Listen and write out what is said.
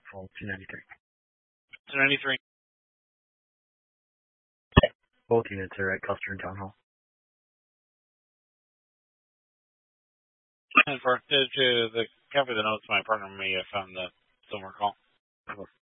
Full 293. 293. Both units are at Custer and Town Hall. And for to the copy of the notes, my partner may have found the somewhere call.